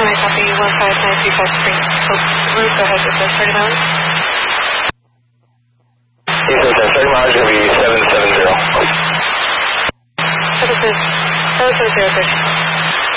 I copy 15935 Spring Oak Road. Go ahead with the starting mileage. He says that starting mileage is going to be 770. 770, sir.